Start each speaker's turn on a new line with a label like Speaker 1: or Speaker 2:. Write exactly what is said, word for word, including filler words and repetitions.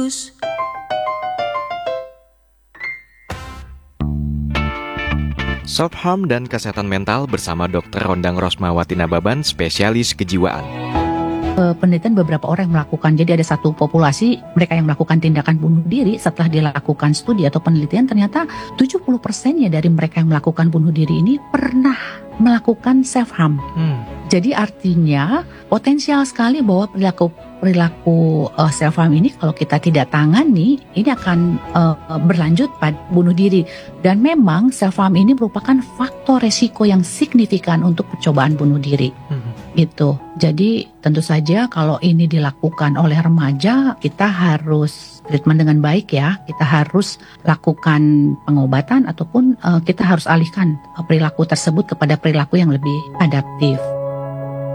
Speaker 1: Self-harm dan kesehatan mental bersama dokter Rondang Rosmawati Nababan, spesialis kejiwaan.
Speaker 2: Penelitian beberapa orang yang melakukan, jadi ada satu populasi mereka yang melakukan tindakan bunuh diri. Setelah dilakukan studi atau penelitian, ternyata tujuh puluh persennya dari mereka yang melakukan bunuh diri ini pernah melakukan self-harm. Hmm. Jadi artinya potensial sekali bahwa perilaku perilaku uh, self-harm ini kalau kita tidak tangani, ini akan uh, berlanjut pada bunuh diri. Dan memang self-harm ini merupakan faktor resiko yang signifikan untuk percobaan bunuh diri. Hmm. Gitu. Jadi tentu saja kalau ini dilakukan oleh remaja, kita harus treatment dengan baik ya. Kita harus lakukan pengobatan ataupun uh, kita harus alihkan perilaku tersebut kepada perilaku yang lebih adaptif.